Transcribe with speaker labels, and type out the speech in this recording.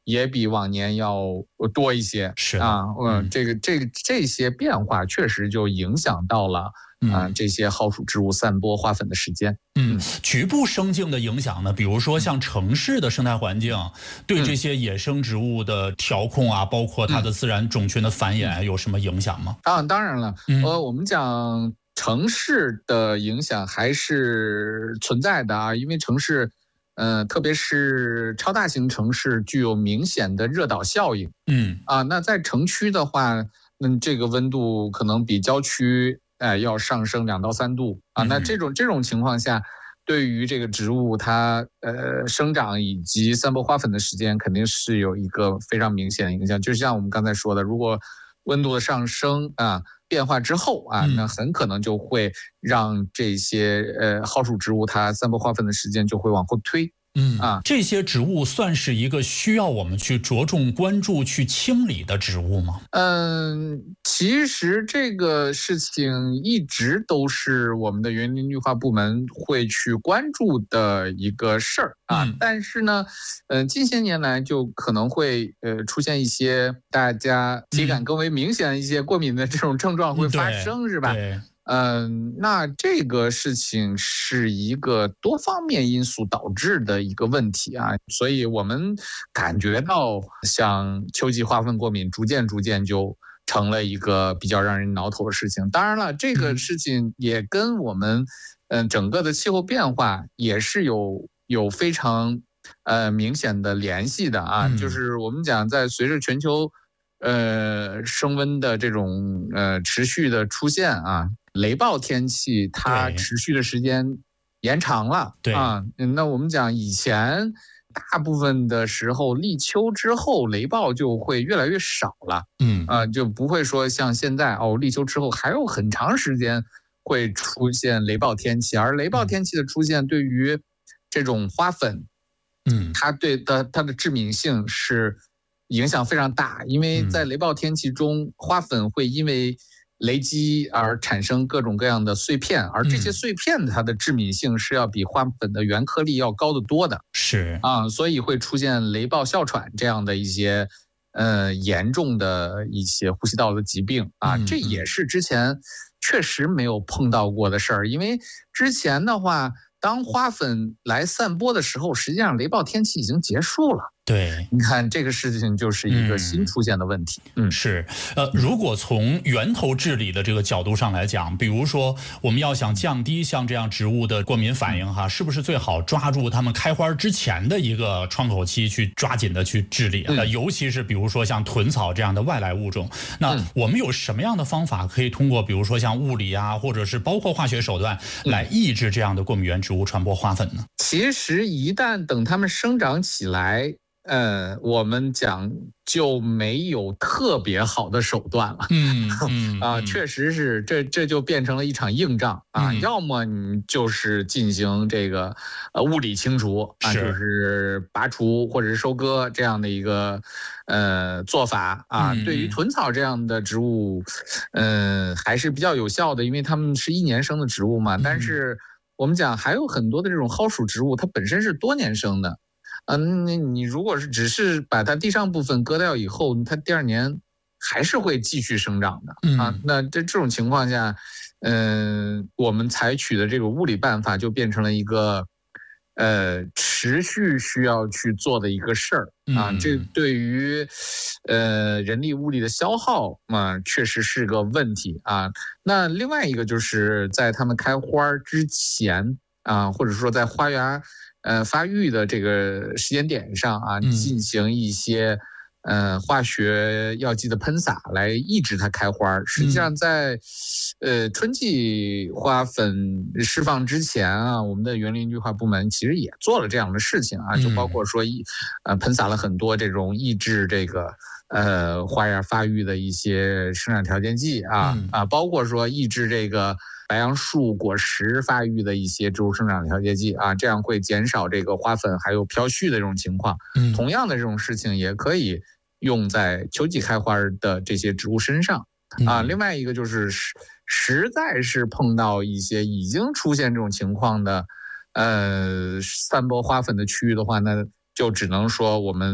Speaker 1: 也比往年要多一些。
Speaker 2: 是
Speaker 1: 啊，这些变化确实就影响到了这些蒿属植物散播花粉的时间。
Speaker 2: 局部生境的影响呢，比如说像城市的生态环境对这些野生植物的调控啊，包括它的自然种群的繁衍有什么影响吗？
Speaker 1: 当然了，我们讲城市的影响还是存在的啊，因为城市，特别是超大型城市具有明显的热岛效应。那在城区的话，这个温度可能比郊区要上升2到3度啊。那这种情况下，对于这个植物它生长以及散播花粉的时间，肯定是有一个非常明显的影响。就像我们刚才说的，如果温度的上升变化之后那很可能就会让这些蒿属植物它散播花粉的时间就会往后推。
Speaker 2: 这些植物算是一个需要我们去着重关注、去清理的植物吗？
Speaker 1: 其实这个事情一直都是我们的园林绿化部门会去关注的一个事儿但是呢，近些年来就可能会出现一些大家体感更为明显的一些过敏的这种症状会发生，是吧？
Speaker 2: 对。
Speaker 1: 那这个事情是一个多方面因素导致的一个问题所以我们感觉到像秋季花粉过敏逐渐就成了一个比较让人挠头的事情。当然了，这个事情也跟我们整个的气候变化也是有非常明显的联系的就是我们讲在随着全球升温的这种持续的出现雷暴天气它持续的时间延长了。那我们讲以前大部分的时候立秋之后雷暴就会越来越少了。就不会说像现在立秋之后还有很长时间会出现雷暴天气，而雷暴天气的出现对于这种花粉它对它的致敏性是影响非常大，因为在雷暴天气中花粉会因为雷击而产生各种各样的碎片，而这些碎片它的致敏性是要比花粉的原颗粒要高得多的。
Speaker 2: 是
Speaker 1: 所以会出现雷暴哮喘这样的一些严重的一些呼吸道的疾病这也是之前确实没有碰到过的事儿。因为之前的话，当花粉来散播的时候，实际上雷暴天气已经结束了。
Speaker 2: 对，
Speaker 1: 你看这个事情就是一个新出现的问题。
Speaker 2: 是如果从源头治理的这个角度上来讲，比如说我们要想降低像这样植物的过敏反应是不是最好抓住它们开花之前的一个窗口期去抓紧的去治理尤其是比如说像豚草这样的外来物种，那我们有什么样的方法可以通过比如说像物理或者是包括化学手段来抑制这样的过敏原植物传播花粉呢？
Speaker 1: 其实一旦等它们生长起来我们讲就没有特别好的手段了。确实是这就变成了一场硬仗要么你就是进行这个物理清除就是拔除或者是收割这样的一个做法对于豚草这样的植物还是比较有效的，因为它们是1年生的植物嘛。但是我们讲还有很多的这种蒿属植物，它本身是多年生的。你如果是只是把它地上部分割掉以后，它第2年还是会继续生长的那这种情况下，我们采取的这个物理办法就变成了一个持续需要去做的一个事儿这对于人力物力的消耗确实是个问题那另外一个就是在它们开花之前或者说在花园发育的这个时间点上进行一些化学药剂的喷洒来抑制它开花。实际上在春季花粉释放之前我们的园林绿化部门其实也做了这样的事情就包括说喷洒了很多这种抑制这个花园发育的一些生长条件剂包括说抑制这个白杨树果实发育的一些植物生长调节剂这样会减少这个花粉还有飘絮的这种情况。同样的这种事情也可以用在秋季开花的这些植物身上另外一个就是实在是碰到一些已经出现这种情况的散播花粉的区域的话，那就只能说我们